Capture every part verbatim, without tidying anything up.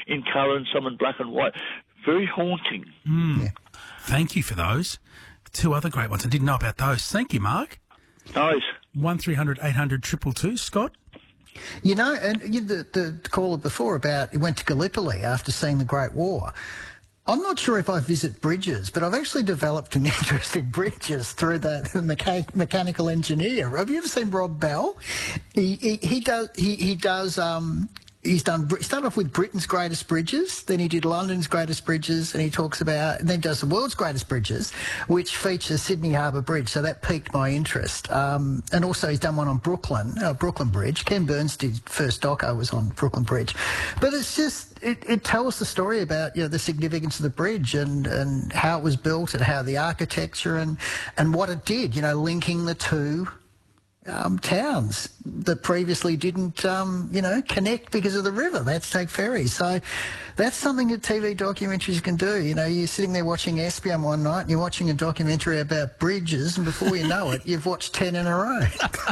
in colour and some in black and white. Very haunting. Mm. Yeah. Thank you for those. Two other great ones. I didn't know about those. Thank you, Mark. Nice. one three hundred eight hundred two two two. Scott? You know, and you, the, the caller before about he went to Gallipoli after seeing the Great War. I'm not sure if I visit bridges, but I've actually developed an interest in bridges through the mecha- mechanical engineer. Have you ever seen Rob Bell? He he, he does he he does. Um, He's done. He started off with Britain's greatest bridges, then he did London's greatest bridges, and he talks about, and then does the world's greatest bridges, which features Sydney Harbour Bridge. So that piqued my interest. Um, and also he's done one on Brooklyn, uh, Brooklyn Bridge. Ken Burns did first doco was on Brooklyn Bridge, but it's just it, it tells the story about you know the significance of the bridge and and how it was built and how the architecture and and what it did. You know, linking the two. Um, towns that previously didn't, um, you know, connect because of the river. They had to take ferries. So that's something that T V documentaries can do. You know, you're sitting there watching Espion one night and you're watching a documentary about bridges, and before you know it, you've watched ten in a row.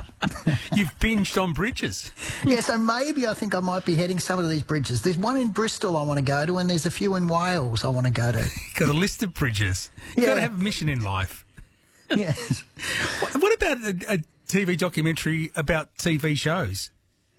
You've binged on bridges. Yeah, so maybe I think I might be heading some of these bridges. There's one in Bristol I want to go to, and there's a few in Wales I want to go to. You've got a list of bridges. You've Yeah. got to have a mission in life. Yes. What, what about a, a T V documentary about T V shows?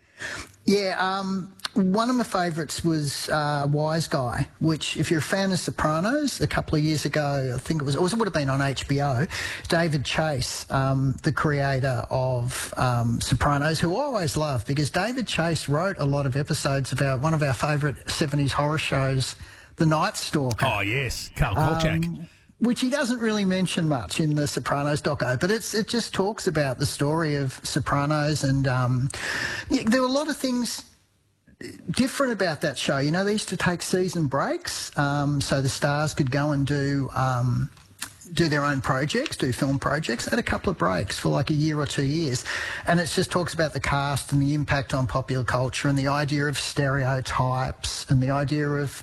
Yeah, um, one of my favourites was uh, Wise Guy, which, if you're a fan of Sopranos, a couple of years ago, I think it was, it would have been on H B O, David Chase, um, the creator of um, Sopranos, who I always love, because David Chase wrote a lot of episodes about one of our favourite seventies horror shows, The Night Stalker. Oh, yes, Carl Kolchak. Um, which he doesn't really mention much in the Sopranos doco, but it's it just talks about the story of Sopranos, and um, yeah, there were a lot of things different about that show. You know, they used to take season breaks, um, so the stars could go and do um, do their own projects, do film projects. They had a couple of breaks for like a year or two years, and it just talks about the cast and the impact on popular culture and the idea of stereotypes and the idea of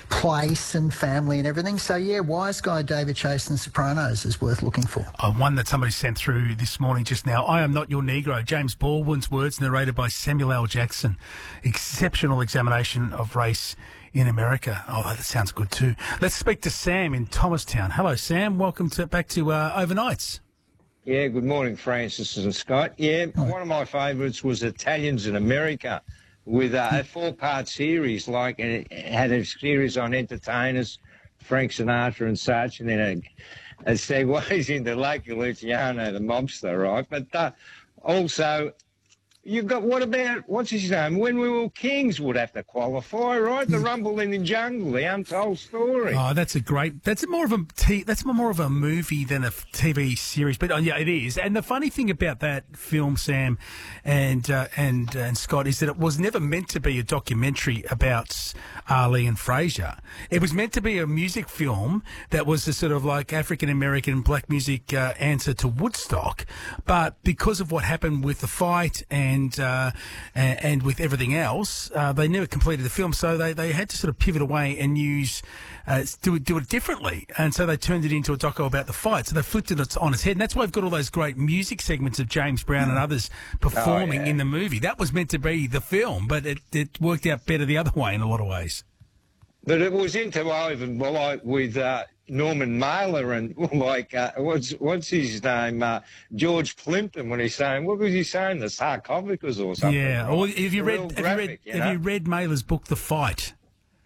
place and family and everything. So, yeah, Wise Guy, David Chase and Sopranos is worth looking for. Oh, one that somebody sent through this morning just now. I Am Not Your Negro, James Baldwin's words, narrated by Samuel L. Jackson. Exceptional examination of race in America. Oh, that sounds good too. Let's speak to Sam in Thomastown. Hello, Sam. Welcome to back to uh, Overnights. Yeah, good morning, Francis and Scott. Yeah, Hi. One of my favourites was Italians in America, with uh, a four-part series, like, and it had a series on entertainers, Frank Sinatra and such, and then a, a segues into Lucky Luciano, the mobster, right? But uh, also, you've got, what about, what's his name? When We Were Kings would have to qualify, right? The Rumble in the Jungle, the untold story. Oh, that's a great. That's more of a t- that's more of a movie than a T V series. But oh, yeah, it is. And the funny thing about that film, Sam, and uh, and and Scott, is that it was never meant to be a documentary about Ali and Fraser. It was meant to be a music film that was a sort of like African American black music uh, answer to Woodstock. But because of what happened with the fight and and uh, and with everything else, uh, they never completed the film, so they, they had to sort of pivot away and use uh, do it do it differently, and so they turned it into a doco about the fight. So they flipped it on its head, and that's why we've got all those great music segments of James Brown and others performing Oh, yeah. in the movie. That was meant to be the film, but it, it worked out better the other way in a lot of ways. But it was interwoven, well, like with uh, Norman Mailer and like uh, what's what's his name, uh, George Plimpton, when he's saying, what was he saying, the sarcophagus or something? Yeah. right? Or have you read Real have you graphic, read you have know? you read Mailer's book, The Fight?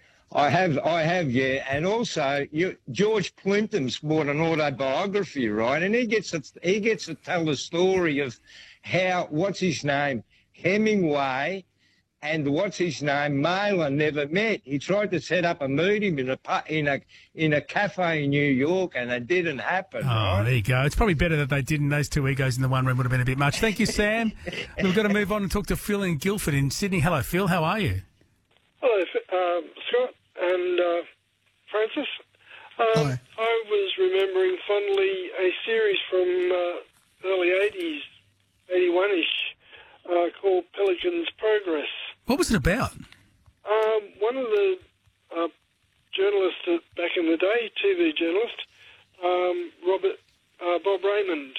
I have, I have, yeah, and also you, George Plimpton's bought an autobiography, right? And he gets to, he gets to tell the story of how what's his name, Hemingway. And what's his name, Mailer, never met. He tried to set up a meeting in a pu- in a in a cafe in New York, and it didn't happen. Oh, right? there you go. It's probably better that they didn't. Those two egos in the one room would have been a bit much. Thank you, Sam. We've got to move on and talk to Phil in Guildford in Sydney. Hello, Phil. How are you? Hello, um, Scott and uh, Francis. Um, Hi. I was remembering fondly a series from uh, early eighties, eighty-one-ish, uh, called Pelican's Progress. What was it about? Um, one of the uh, journalists that, back in the day, T V journalist, um, Robert uh, Bob Raymond,